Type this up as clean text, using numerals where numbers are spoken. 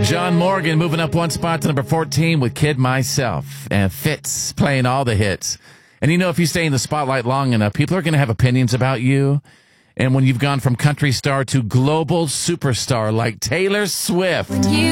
John Morgan moving up one spot to number 14 with Kid Myself. And Fitz playing all the hits. And you know, if you stay in the spotlight long enough, people are going to have opinions about you. And when you've gone from country star to global superstar like Taylor Swift.